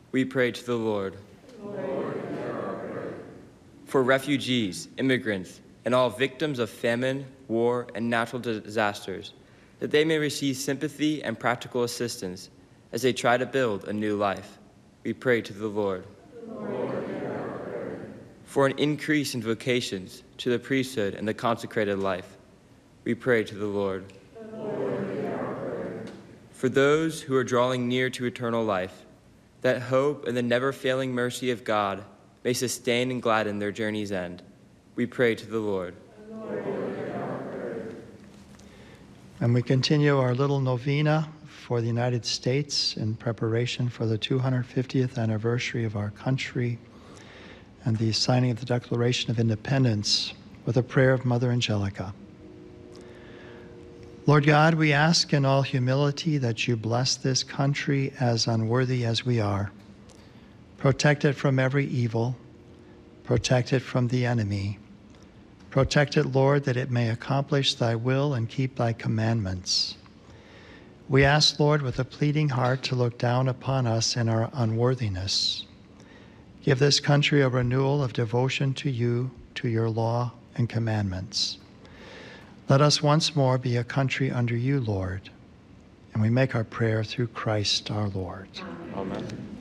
We pray to the Lord. For refugees, immigrants, and all victims of famine, war, and natural disasters, that they may receive sympathy and practical assistance as they try to build a new life. We pray to the Lord. For an increase in vocations to the priesthood and the consecrated life, we pray to the Lord. For those who are drawing near to eternal life, that hope and the never-failing mercy of God may sustain and gladden their journey's end, we pray to the Lord. And we continue our little novena for the United States in preparation for the 250th anniversary of our country and the signing of the Declaration of Independence with a prayer of Mother Angelica. Lord God, we ask in all humility that you bless this country as unworthy as we are. Protect it from every evil. Protect it from the enemy. Protect it, Lord, that it may accomplish thy will and keep thy commandments. We ask, Lord, with a pleading heart to look down upon us in our unworthiness. Give this country a renewal of devotion to you, to your law and commandments. Let us once more be a country under you, Lord, and we make our prayer through Christ our Lord. Amen.